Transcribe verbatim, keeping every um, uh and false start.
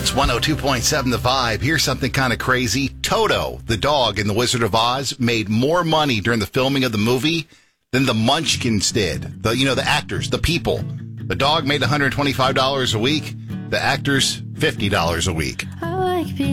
It's one oh two point seven The Vibe. Here's something kind of crazy. Toto, the dog in The Wizard of Oz, made more money during the filming of the movie than the Munchkins did. The, you know, the actors, the people. The dog made one hundred twenty-five dollars a week. The actors, fifty dollars a week.